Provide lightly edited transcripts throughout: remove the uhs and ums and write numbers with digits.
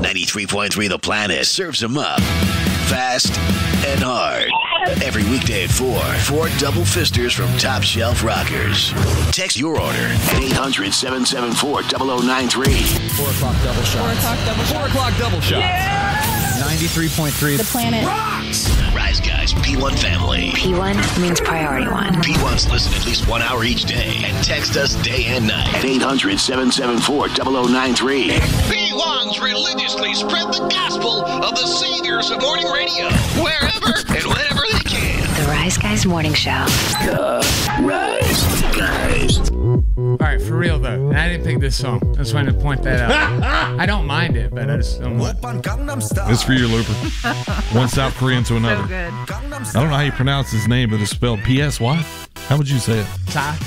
93.3 The Planet serves them up fast and hard. Every weekday at 4 double fisters from Top Shelf Rockers. Text your order at 800-774-0093. 4 o'clock double shot. 4 o'clock double shot. Yeah! 93.3 The Planet Rocks! Rise Guys P1 family. P1 means priority one. P1's listen at least 1 hour each day and text us day and night at 800-774-0093. P1s religiously spread the gospel of the saviors of morning radio wherever and whenever they can. The Rise Guys Morning Show. Rise Guys. All right, for real though, I didn't pick this song. I just wanted to point that out. I don't mind it, but I just don't want it. It's for you, Looper. One South Korean to another. So good. I don't know how you pronounce his name, but it's spelled P-S-Y. How would you say it? Sigh.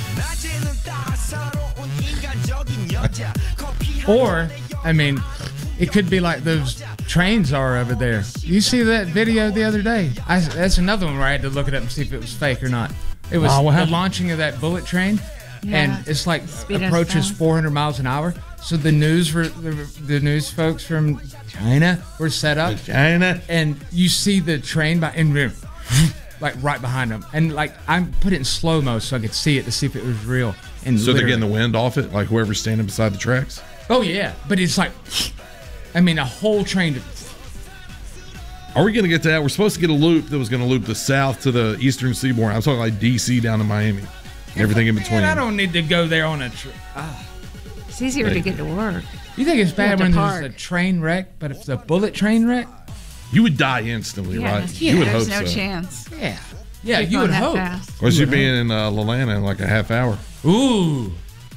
Or, I mean, it could be like those trains are over there. You see that video the other day? That's another one where I had to look it up and see if it was fake or not. It was the launching of that bullet train. Yeah. And it's like Speeding approaches down. 400 miles an hour. So the news folks from China were set up. China. And you see the train like right behind them. And like I put it in slow mo so I could see it to see if it was real. And So they're literally- getting the wind off it, like whoever's standing beside the tracks? Oh yeah, but it's like, I mean, a whole train. Are we going to get to that? We're supposed to get a loop that was going to loop the south to the eastern seaboard. I'm talking like D.C. down to Miami. Everything in between. Man, I don't need to go there on a trip. It's easier to get to work. You think it's bad have to when park. there's a train wreck, but if it's a bullet train wreck, You would die instantly, right? You would hope There's no so. chance. yeah, Keep you going would that hope. fast. Or you being in Lalana in like a half hour. Ooh,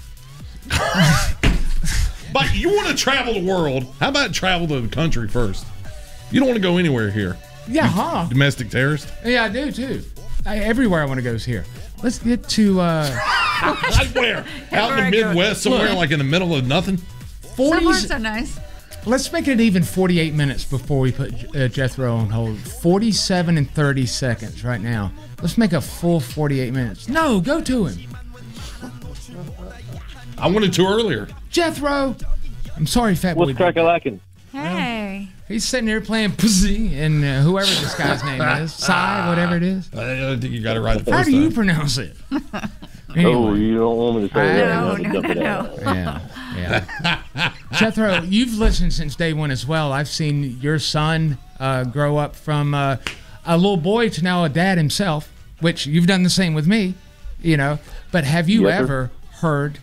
But you want to travel the world. How about travel the country first? You don't want to go anywhere here. yeah, huh? Domestic terrorist? Yeah, I do too. Everywhere I want to go is here. Let's get to Like where? Out in the Midwest, somewhere like in the middle of nothing? 40s. Somewhere so nice. Let's make it even 48 minutes before we put Jethro on hold. 47 and 30 seconds right now. Let's make a full 48 minutes. No, go to him. I wanted to earlier. Jethro! I'm sorry, Fat Boy. What's crack-a-lackin'? Hey. He's sitting here playing pussy and whoever this guy's name is. Psy, whatever it is. I think you got it right the first How do you time. pronounce it? Oh, Anyway. you don't want me to say that? No, I'm gonna dump it out. Yeah. Jethro, you've listened since day one as well. I've seen your son grow up from a little boy to now a dad himself, which you've done the same with me, you know. But have you Yes, sir. ever heard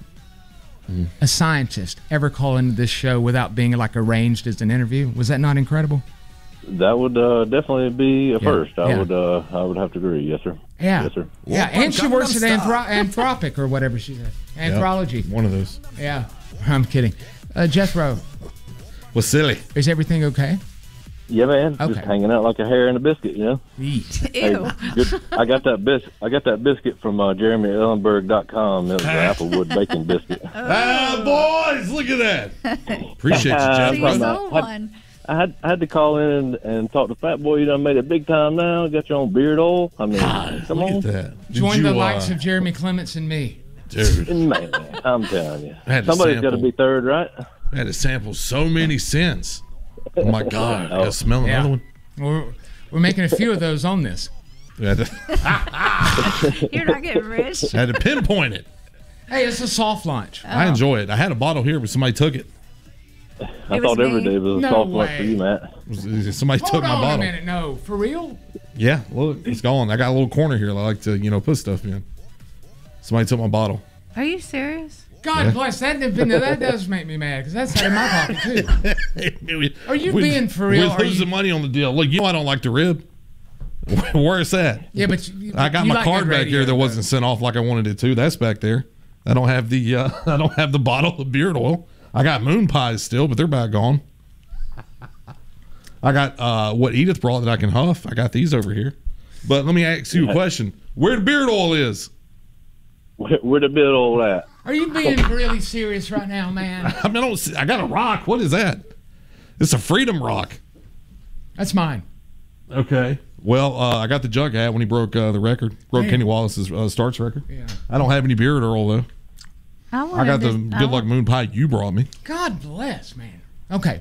a scientist ever call into this show without being like arranged as an interview? Was that not incredible? That would definitely be a first. I yeah. would have to agree. Yes, sir. Yeah. Yes, sir. Yeah, and she works at Anthropic or whatever she said. Anthrology. One of those. Yeah. I'm kidding. Jethro, Was silly. is everything okay? Yeah, man. Okay. Just hanging out like a hair in a biscuit, you know. Ew. Good. I got that biscuit from JeremyEllenberg.com. It was an Applewood bacon biscuit. Ah, boys, look at that. Appreciate you, Jeff. He's Right. old one. I had to call in and talk to Fat Boy. You done made it big time now. Got your own beard oil. I mean, come Look on. at that. Did Join you, the likes of Jeremy Clements and me. Dude, Man, I'm telling you. I had to Somebody's got to sample. be third, right? I had to sample so many scents. Oh, my God. I got to smell Yeah. another one. We're making a few of those on this. I had to, You're not getting rich. I had to pinpoint it. Hey, it's a soft launch. I enjoy it. I had a bottle here, but somebody took it. I It thought was every me. day was a No soft lunch for way. you, Matt. Somebody Hold took my on a bottle. minute. No, for real? Yeah, look, it's gone. I got a little corner here. I like to, put stuff in. Somebody took my bottle. Are you serious? God bless. That does make me mad because that's out of my pocket, too. Are you being for real? We're Are losing money on the deal. Look, I don't like the rib. Where's that? Yeah, but I got you my like card good back radio, here that though. wasn't sent off like I wanted it to. That's back there. I don't have the bottle of beard oil. I got moon pies still, but they're about gone. I got what Edith brought that I can huff. I got these over here. But let me ask you a question. Where the beard oil is? Where the beard oil at? Are you being really serious right now, man? I mean, I got a rock. What is that? It's a Freedom Rock. That's mine. Okay. Well, I got the jug hat when he broke the record. Broke Hey. Kenny Wallace's starts record. Yeah. I don't have any beard oil, though. I got the Good Luck Moon Pie you brought me. God bless, man. Okay.